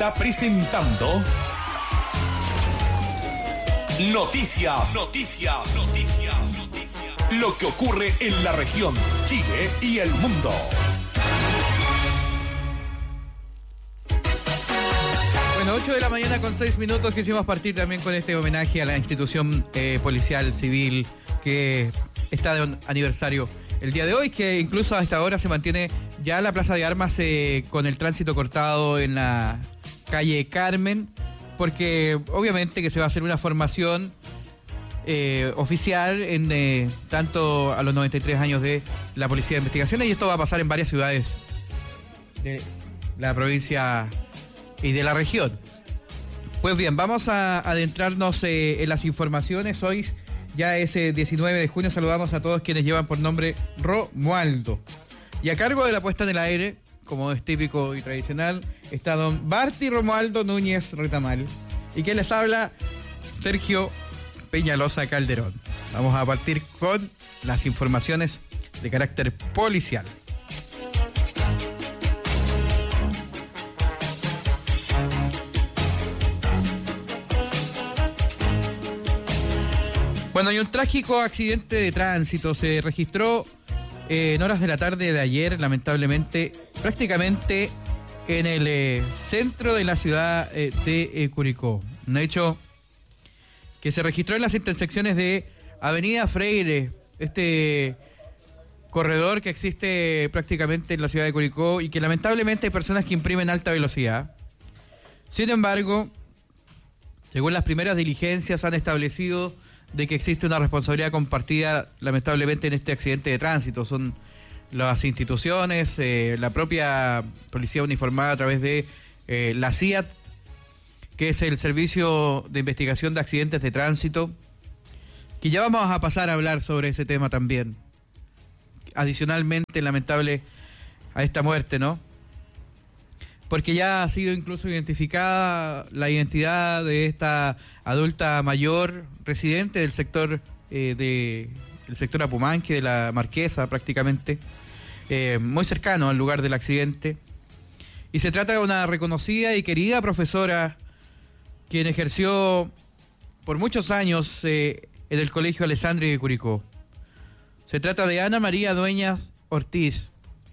está presentando Noticias. Lo que ocurre en la región, Chile y el mundo. Bueno, 8 de la mañana con 6 minutos. Quisimos partir también con este homenaje a la institución policial civil que está de aniversario el día de hoy, que incluso hasta ahora se mantiene ya la Plaza de Armas con el tránsito cortado en la calle Carmen, porque obviamente que se va a hacer una formación oficial en tanto a los 93 años de la Policía de Investigaciones, y esto va a pasar en varias ciudades de la provincia y de la región. Pues bien, vamos a adentrarnos en las informaciones. Hoy ya es 19 de junio, saludamos a todos quienes llevan por nombre Romualdo. Y a cargo de la puesta en el aire, como es típico y tradicional, está don Barty Romualdo Núñez Retamal. Y quien les habla, Sergio Peñalosa Calderón. Vamos a partir con las informaciones de carácter policial. Bueno, hay un trágico accidente de tránsito. Se registró en horas de la tarde de ayer, lamentablemente, prácticamente en el centro de la ciudad de Curicó. Un hecho que se registró en las intersecciones de Avenida Freire, este corredor que existe prácticamente en la ciudad de Curicó y que lamentablemente hay personas que imprimen alta velocidad. Sin embargo, según las primeras diligencias, han establecido de que existe una responsabilidad compartida, lamentablemente, en este accidente de tránsito. Son las instituciones, la propia policía uniformada a través de la CIAT, que es el Servicio de Investigación de Accidentes de Tránsito, que ya vamos a pasar a hablar sobre ese tema también. Adicionalmente, lamentable a esta muerte, ¿no? Porque ya ha sido incluso identificada la identidad de esta adulta mayor residente del sector del sector Apumanque, de la Marquesa prácticamente, muy cercano al lugar del accidente. Y se trata de una reconocida y querida profesora quien ejerció por muchos años en el Colegio Alessandri de Curicó. Se trata de Ana María Dueñas Ortiz,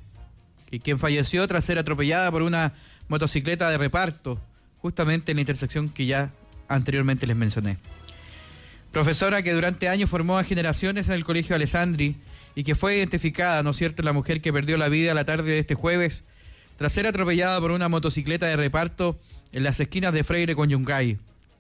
y quien falleció tras ser atropellada por una motocicleta de reparto, justamente en la intersección que ya anteriormente les mencioné. Profesora que durante años formó a generaciones en el Colegio Alessandri y que fue identificada, ¿no es cierto?, la mujer que perdió la vida la tarde de este jueves tras ser atropellada por una motocicleta de reparto en las esquinas de Freire con Yungay.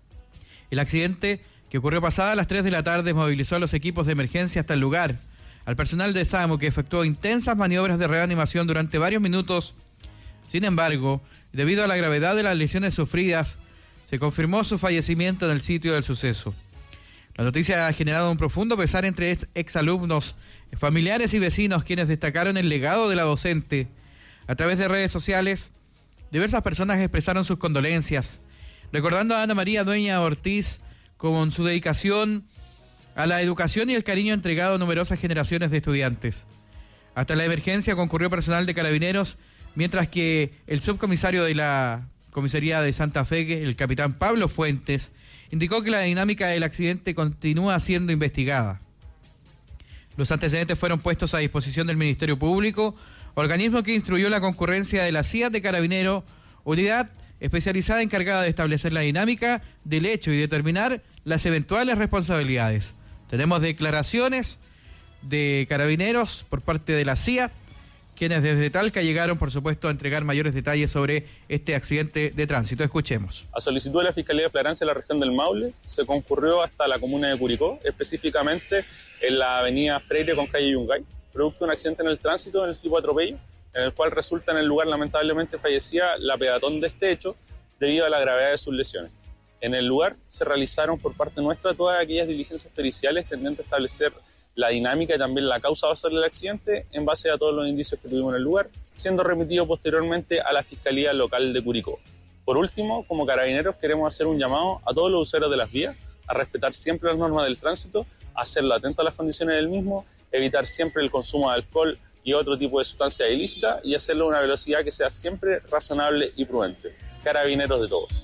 El accidente, que ocurrió pasada a las 3 de la tarde, movilizó a los equipos de emergencia hasta el lugar, al personal de SAMU, que efectuó intensas maniobras de reanimación durante varios minutos. Sin embargo, debido a la gravedad de las lesiones sufridas, se confirmó su fallecimiento en el sitio del suceso. La noticia ha generado un profundo pesar entre exalumnos, familiares y vecinos, quienes destacaron el legado de la docente. A través de redes sociales, diversas personas expresaron sus condolencias, recordando a Ana María Dueñas Ortiz con su dedicación a la educación y el cariño entregado a numerosas generaciones de estudiantes. Hasta la emergencia concurrió personal de Carabineros, mientras que el subcomisario de la comisaría de Santa Fe, el capitán Pablo Fuentes, indicó que la dinámica del accidente continúa siendo investigada. Los antecedentes fueron puestos a disposición del Ministerio Público, organismo que instruyó la concurrencia de la CIAT de Carabinero, unidad especializada encargada de establecer la dinámica del hecho y determinar las eventuales responsabilidades. Tenemos declaraciones de Carabineros por parte de la CIAT, quienes desde Talca llegaron, por supuesto, a entregar mayores detalles sobre este accidente de tránsito. Escuchemos. A solicitud de la Fiscalía de Flagrancia de la región del Maule, se concurrió hasta la comuna de Curicó, específicamente en la avenida Freire con calle Yungay, producto de un accidente en el tránsito en el tipo de atropello, en el cual resulta en el lugar lamentablemente fallecida la peatón de este hecho debido a la gravedad de sus lesiones. En el lugar se realizaron por parte nuestra todas aquellas diligencias periciales tendientes a establecer la dinámica y también la causa basal del accidente en base a todos los indicios que tuvimos en el lugar, siendo remitido posteriormente a la Fiscalía Local de Curicó. Por último, como Carabineros queremos hacer un llamado a todos los usuarios de las vías a respetar siempre las normas del tránsito, a hacerlo atento a las condiciones del mismo, evitar siempre el consumo de alcohol y otro tipo de sustancia ilícita y hacerlo a una velocidad que sea siempre razonable y prudente. Carabineros de Todos.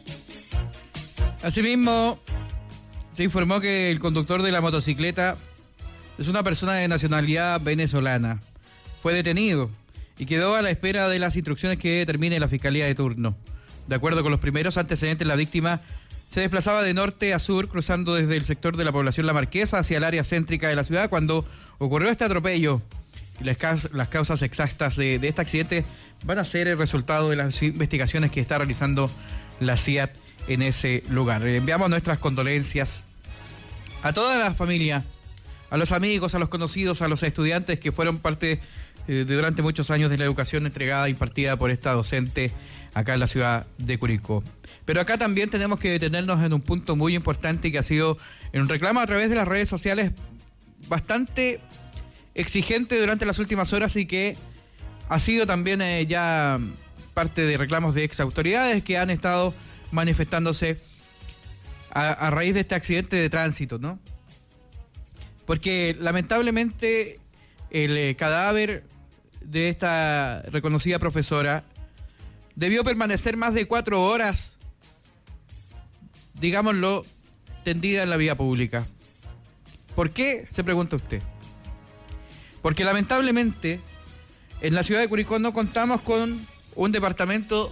Asimismo, se informó que el conductor de la motocicleta es una persona de nacionalidad venezolana. Fue detenido y quedó a la espera de las instrucciones que determine la Fiscalía de turno. De acuerdo con los primeros antecedentes, la víctima se desplazaba de norte a sur, cruzando desde el sector de la población La Marquesa hacia el área céntrica de la ciudad cuando ocurrió este atropello. Y las causas exactas de este accidente van a ser el resultado de las investigaciones que está realizando la CIAT en ese lugar. Enviamos nuestras condolencias a toda la familia, a los amigos, a los conocidos, a los estudiantes que fueron parte durante muchos años de la educación entregada e impartida por esta docente acá en la ciudad de Curicó. Pero acá también tenemos que detenernos en un punto muy importante que ha sido en un reclamo a través de las redes sociales bastante exigente durante las últimas horas y que ha sido también ya parte de reclamos de ex autoridades que han estado manifestándose a raíz de este accidente de tránsito, ¿no? Porque lamentablemente el cadáver de esta reconocida profesora debió permanecer más de 4 horas, digámoslo, tendida en la vía pública. ¿Por qué? Se pregunta usted. Porque lamentablemente en la ciudad de Curicó no contamos con un departamento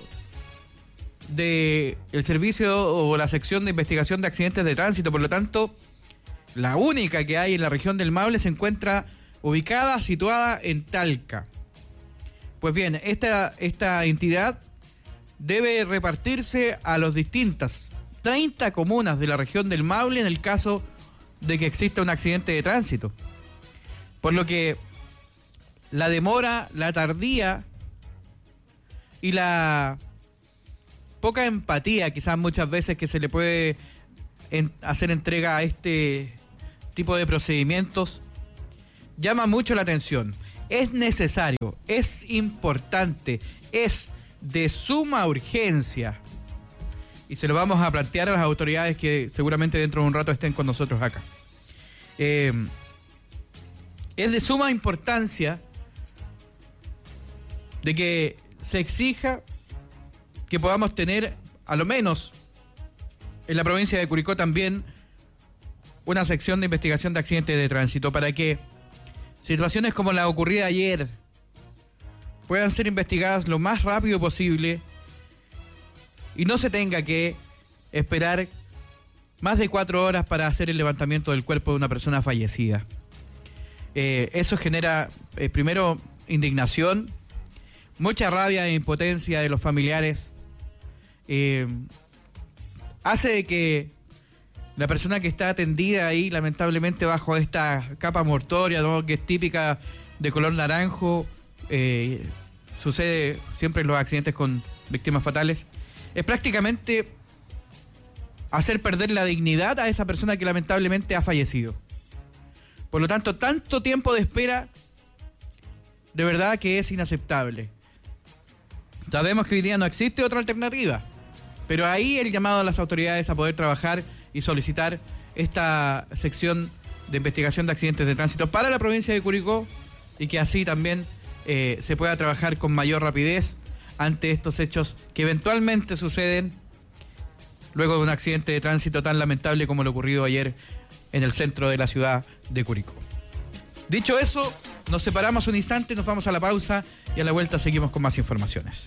del servicio o la sección de investigación de accidentes de tránsito. Por lo tanto, la única que hay en la región del Maule se encuentra ubicada, situada en Talca. Pues bien, esta entidad debe repartirse a las distintas 30 comunas de la región del Maule en el caso de que exista un accidente de tránsito. Por lo que la demora, la tardía y la poca empatía quizás muchas veces que se le puede hacer entrega a este tipo de procedimientos llama mucho la atención. Es necesario, es importante, es de suma urgencia y se lo vamos a plantear a las autoridades que seguramente dentro de un rato estén con nosotros acá. Es de suma importancia de que se exija que podamos tener, a lo menos en la provincia de Curicó también, una sección de investigación de accidentes de tránsito para que situaciones como la ocurrida ayer puedan ser investigadas lo más rápido posible y no se tenga que esperar más de 4 horas para hacer el levantamiento del cuerpo de una persona fallecida. Eso genera, primero, indignación, mucha rabia e impotencia de los familiares. Hace de que la persona que está atendida ahí, lamentablemente bajo esta capa mortuoria, ¿no?, que es típica de color naranjo, sucede siempre en los accidentes con víctimas fatales, es prácticamente hacer perder la dignidad a esa persona que lamentablemente ha fallecido. Por lo tanto, tanto tiempo de espera, de verdad que es inaceptable. Sabemos que hoy día no existe otra alternativa, pero ahí el llamado a las autoridades a poder trabajar y solicitar esta sección de investigación de accidentes de tránsito para la provincia de Curicó y que así también se pueda trabajar con mayor rapidez ante estos hechos que eventualmente suceden luego de un accidente de tránsito tan lamentable como lo ocurrido ayer en el centro de la ciudad de Curicó. Dicho eso, nos separamos un instante, nos vamos a la pausa y a la vuelta seguimos con más informaciones.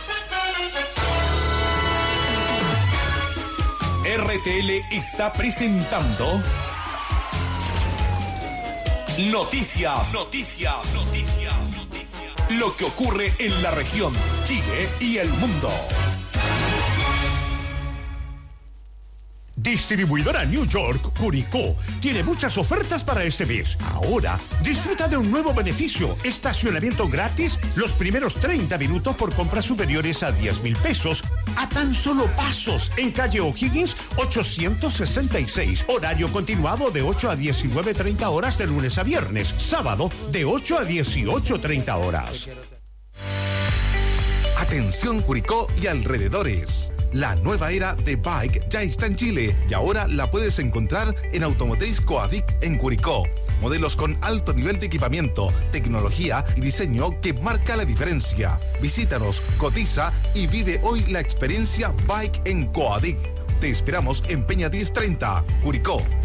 RTL está presentando Noticias. Lo que ocurre en la región, Chile y el mundo. Distribuidora New York, Curicó, tiene muchas ofertas para este mes. Ahora, disfruta de un nuevo beneficio. Estacionamiento gratis los primeros 30 minutos por compras superiores a 10,000 pesos. A tan solo pasos, en calle O'Higgins, 866. Horario continuado de 8 a 19:30 horas de lunes a viernes. Sábado, de 8 a 18:30 horas. Atención Curicó y alrededores. La nueva era de Bike ya está en Chile y ahora la puedes encontrar en Automotriz Coadic en Curicó. Modelos con alto nivel de equipamiento, tecnología y diseño que marca la diferencia. Visítanos, cotiza y vive hoy la experiencia Bike en Coadic. Te esperamos en Peña 1030, Curicó.